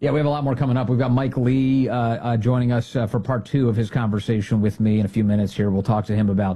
Yeah, we have a lot more coming up. We've got Mike Lee joining us for part two of his conversation with me in a few minutes here. We'll talk to him about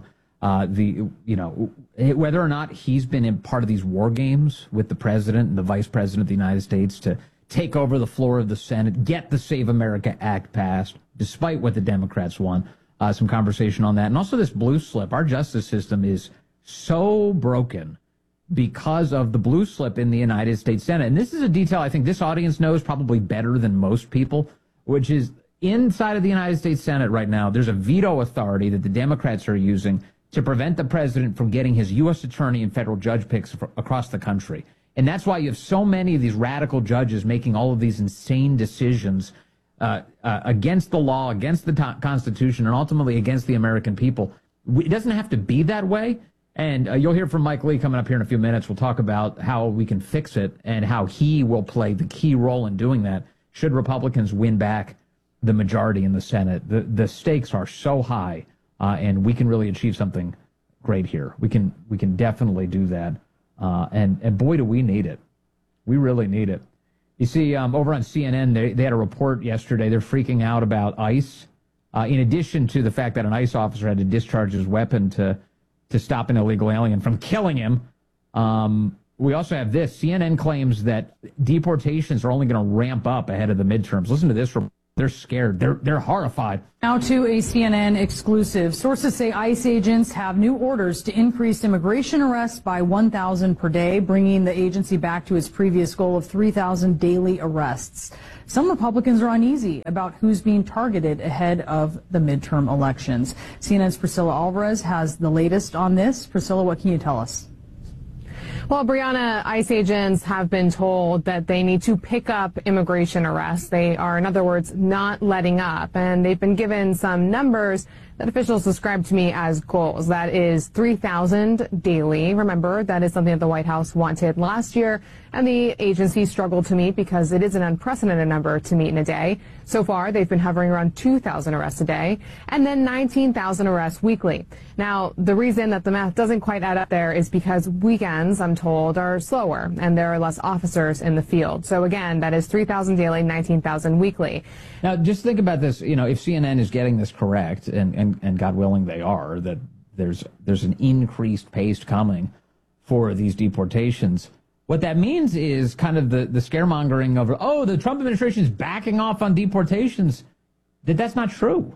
whether or not he's been in part of these war games with the president and the vice president of the United States to take over the floor of the Senate, get the Save America Act passed, despite what the Democrats want. Some conversation on that. And also this blue slip. Our justice system is so broken because of the blue slip in the United States Senate. And this is a detail I think this audience knows probably better than most people, which is inside of the United States Senate right now, there's a veto authority that the Democrats are using to prevent the president from getting his U.S. attorney and federal judge picks across the country. And that's why you have so many of these radical judges making all of these insane decisions against the law, against the Constitution, and ultimately against the American people. It doesn't have to be that way. And you'll hear from Mike Lee coming up here in a few minutes. We'll talk about how we can fix it and how he will play the key role in doing that should Republicans win back the majority in the Senate. The stakes are so high, and we can really achieve something great here. We can definitely do that. And boy, do we need it. We really need it. You see, over on CNN, they had a report yesterday. They're freaking out about ICE. In addition to the fact that an ICE officer had to discharge his weapon to stop an illegal alien from killing him, we also have this. CNN claims that deportations are only going to ramp up ahead of the midterms. Listen to this report. They're scared. They're horrified. Now to a CNN exclusive. Sources say ICE agents have new orders to increase immigration arrests by 1,000 per day, bringing the agency back to its previous goal of 3,000 daily arrests. Some Republicans are uneasy about who's being targeted ahead of the midterm elections. CNN's Priscilla Alvarez has the latest on this. Priscilla, what can you tell us? Well, Brianna, ICE agents have been told that they need to pick up immigration arrests. They are, in other words, not letting up. And they've been given some numbers that officials described to me as goals. That is 3,000 daily. Remember, that is something that the White House wanted last year, and the agency struggled to meet because it is an unprecedented number to meet in a day. So far, they've been hovering around 2,000 arrests a day, and then 19,000 arrests weekly. Now, the reason that the math doesn't quite add up there is because weekends, I'm told, are slower, and there are less officers in the field. So again, that is 3,000 daily, 19,000 weekly. Now, just think about this. You know, if CNN is getting this correct, and God willing they are, that there's an increased pace coming for these deportations, what that means is kind of the scaremongering over, oh, the Trump administration is backing off on deportations, that's not true.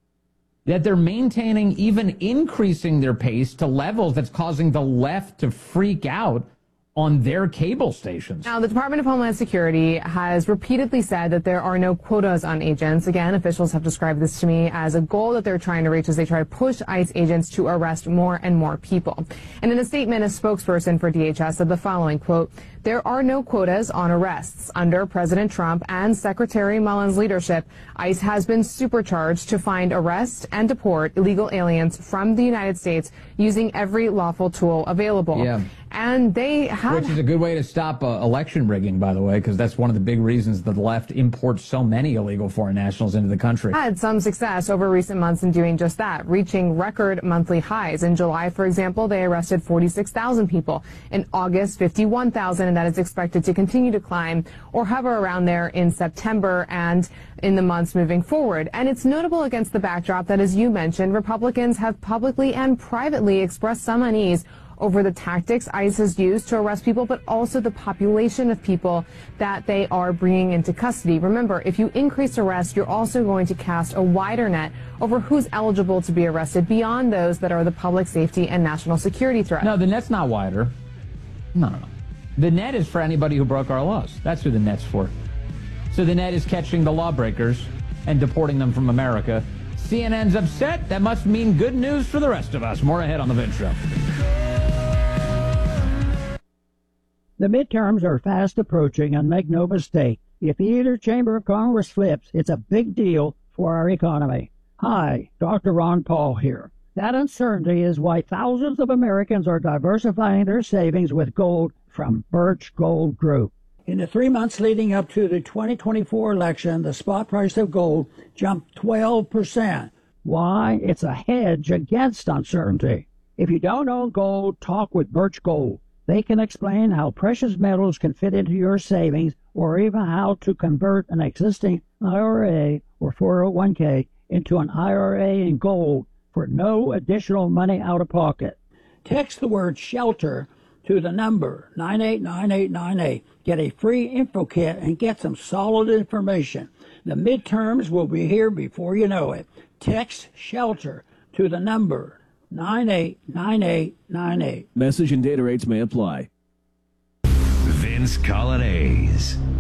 That they're maintaining, even increasing their pace to levels that's causing the left to freak out on their cable stations. Now, the Department of Homeland Security has repeatedly said that there are no quotas on agents. Again, officials have described this to me as a goal that they're trying to reach as they try to push ICE agents to arrest more and more people. And in a statement, a spokesperson for DHS said the following, quote, "There are no quotas on arrests. Under President Trump and Secretary Mullen's leadership, ICE has been supercharged to find, arrest, and deport illegal aliens from the United States using every lawful tool available." Yeah. And they have... Which is a good way to stop election rigging, by the way, because that's one of the big reasons the left imports so many illegal foreign nationals into the country. Had some success over recent months in doing just that, reaching record monthly highs. In July, for example, they arrested 46,000 people. In August, 51,000, and that is expected to continue to climb or hover around there in September and in the months moving forward. And it's notable against the backdrop that, as you mentioned, Republicans have publicly and privately expressed some unease over the tactics ICE has used to arrest people, but also the population of people that they are bringing into custody. Remember, if you increase arrests, you're also going to cast a wider net over who's eligible to be arrested beyond those that are the public safety and national security threat. No, the net's not wider. No. The net is for anybody who broke our laws. That's who the net's for. So the net is catching the lawbreakers and deporting them from America. CNN's upset. That must mean good news for the rest of us. More ahead on The Vince Show. The midterms are fast approaching, and make no mistake, if either chamber of Congress flips, it's a big deal for our economy. Hi, Dr. Ron Paul here. That uncertainty is why thousands of Americans are diversifying their savings with gold from Birch Gold Group. In the 3 months leading up to the 2024 election, the spot price of gold jumped 12%. Why? It's a hedge against uncertainty. If you don't own gold, talk with Birch Gold. They can explain how precious metals can fit into your savings or even how to convert an existing IRA or 401k into an IRA in gold for no additional money out of pocket. Text the word SHELTER to the number 989898. Get a free info kit and get some solid information. The midterms will be here before you know it. Text SHELTER to the number 989898. Message and data rates may apply. Vince Coglianese.